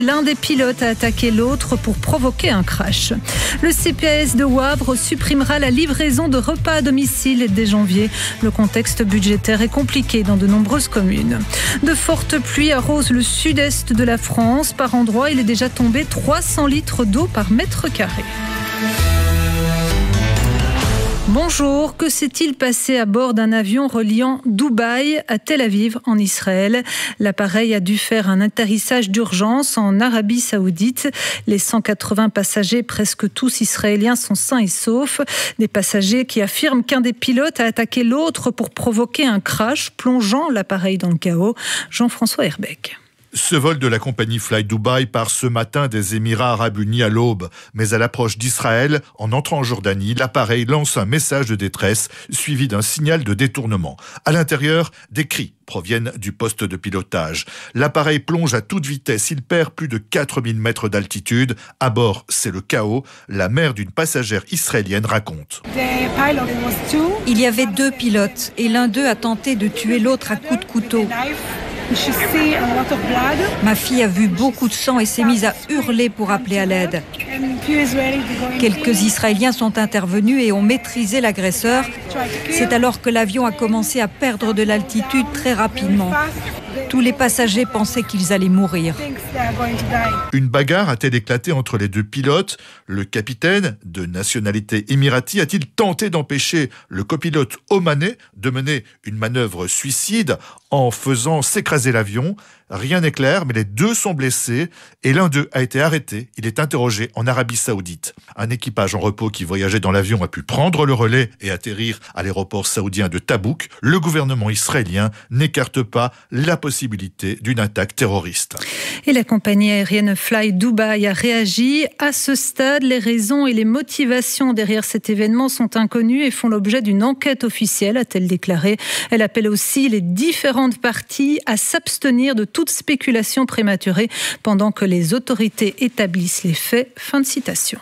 L'un des pilotes a attaqué l'autre pour provoquer un crash. Le CPAS de Wavre supprimera la livraison de repas à domicile dès janvier. Le contexte budgétaire est compliqué dans de nombreuses communes. De fortes pluies arrosent le sud-est de la France. Par endroits, il est déjà tombé 300 litres d'eau par mètre carré. Bonjour, que s'est-il passé à bord d'un avion reliant Dubaï à Tel Aviv en Israël? L'appareil a dû faire un atterrissage d'urgence en Arabie Saoudite. Les 180 passagers, presque tous israéliens, sont sains et saufs. Des passagers qui affirment qu'un des pilotes a attaqué l'autre pour provoquer un crash, plongeant l'appareil dans le chaos. Jean-François Herbeck. Ce vol de la compagnie Fly Dubai part ce matin des Émirats Arabes Unis à l'aube. Mais à l'approche d'Israël, en entrant en Jordanie, l'appareil lance un message de détresse suivi d'un signal de détournement. À l'intérieur, des cris proviennent du poste de pilotage. L'appareil plonge à toute vitesse. Il perd plus de 4000 mètres d'altitude. À bord, c'est le chaos. La mère d'une passagère israélienne raconte. Il y avait 2 pilotes et l'un d'eux a tenté de tuer l'autre à coups de couteau. Ma fille a vu beaucoup de sang et s'est mise à hurler pour appeler à l'aide. Quelques Israéliens sont intervenus et ont maîtrisé l'agresseur. C'est alors que l'avion a commencé à perdre de l'altitude très rapidement. Tous les passagers pensaient qu'ils allaient mourir. Une bagarre a-t-elle éclaté entre les 2 pilotes? Le capitaine, de nationalité émirati, a-t-il tenté d'empêcher le copilote omanais de mener une manœuvre suicide en faisant s'écraser l'avion? Rien n'est clair, mais les 2 sont blessés et l'un d'eux a été arrêté. Il est interrogé en Arabie Saoudite. Un équipage en repos qui voyageait dans l'avion a pu prendre le relais et atterrir à l'aéroport saoudien de Tabouk. Le gouvernement israélien n'écarte pas la possibilité d'une attaque terroriste. Et la compagnie aérienne Fly Dubai a réagi. À ce stade, les raisons et les motivations derrière cet événement sont inconnues et font l'objet d'une enquête officielle, a-t-elle déclaré. Elle appelle aussi les différentes parties à s'abstenir de toute spéculation prématurée pendant que les autorités établissent les faits. Fin de citation.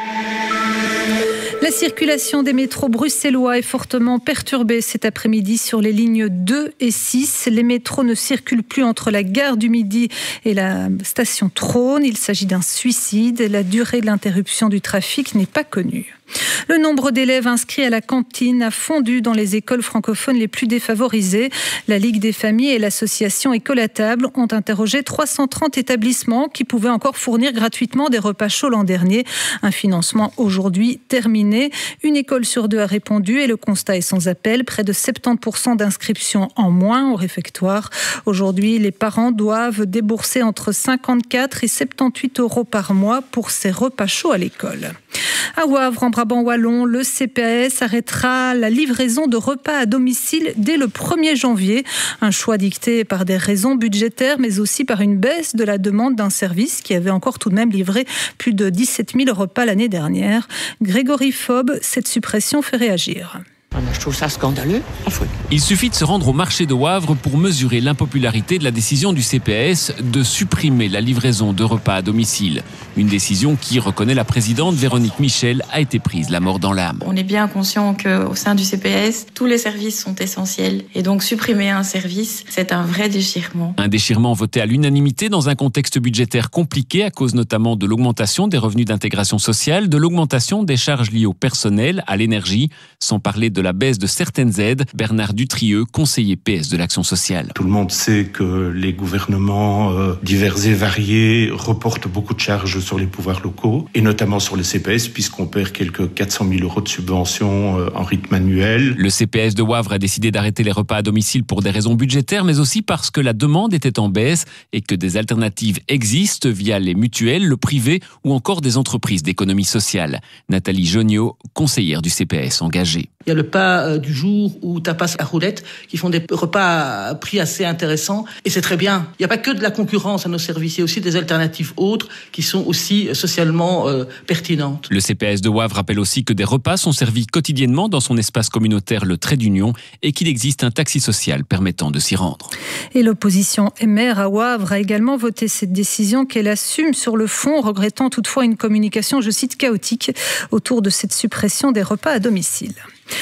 La circulation des métros bruxellois est fortement perturbée cet après-midi sur les lignes 2 et 6. Les métros ne circulent plus entre la gare du Midi et la station Trône. Il s'agit d'un suicide. La durée de l'interruption du trafic n'est pas connue. Le nombre d'élèves inscrits à la cantine a fondu dans les écoles francophones les plus défavorisées. La Ligue des familles et l'association École à table ont interrogé 330 établissements qui pouvaient encore fournir gratuitement des repas chauds l'an dernier. Un financement aujourd'hui terminé. Une école sur 2 a répondu et le constat est sans appel. Près de 70% d'inscriptions en moins au réfectoire. Aujourd'hui, les parents doivent débourser entre 54 et 78 euros par mois pour ces repas chauds à l'école. À Wavre, en Brabant-Wallon, le CPAS arrêtera la livraison de repas à domicile dès le 1er janvier. Un choix dicté par des raisons budgétaires, mais aussi par une baisse de la demande d'un service qui avait encore tout de même livré plus de 17 000 repas l'année dernière. Grégory Fob, cette suppression fait réagir. Je trouve ça scandaleux. Il suffit de se rendre au marché de Wavre pour mesurer l'impopularité de la décision du CPAS de supprimer la livraison de repas à domicile. Une décision qui, reconnaît la présidente Véronique Michel, a été prise la mort dans l'âme. On est bien conscient qu'au sein du CPAS, tous les services sont essentiels. Et donc supprimer un service, c'est un vrai déchirement. Un déchirement voté à l'unanimité dans un contexte budgétaire compliqué à cause notamment de l'augmentation des revenus d'intégration sociale, de l'augmentation des charges liées au personnel, à l'énergie, sans parler de la baisse de certaines aides. Bernard Dutrieux, conseiller PS de l'Action sociale. Tout le monde sait que les gouvernements divers et variés reportent beaucoup de charges sur les pouvoirs locaux, et notamment sur le CPAS, puisqu'on perd quelques 400 000 euros de subventions en rythme annuel. Le CPAS de Wavre a décidé d'arrêter les repas à domicile pour des raisons budgétaires, mais aussi parce que la demande était en baisse et que des alternatives existent via les mutuelles, le privé ou encore des entreprises d'économie sociale. Nathalie Joniot, conseillère du CPAS engagée. Il y a le pas du jour ou tapas à roulette qui font des repas à prix assez intéressants et c'est très bien. Il n'y a pas que de la concurrence à nos services, il y a aussi des alternatives autres qui sont aussi socialement pertinentes. Le CPAS de Wavre rappelle aussi que des repas sont servis quotidiennement dans son espace communautaire Le Trait d'Union et qu'il existe un taxi social permettant de s'y rendre. Et l'opposition MR à Wavre a également voté cette décision qu'elle assume sur le fond, regrettant toutefois une communication, je cite, chaotique autour de cette suppression des repas à domicile.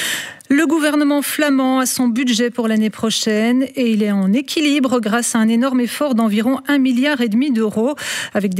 Le gouvernement flamand a son budget pour l'année prochaine et il est en équilibre grâce à un énorme effort d'environ 1,5 milliard d'euros avec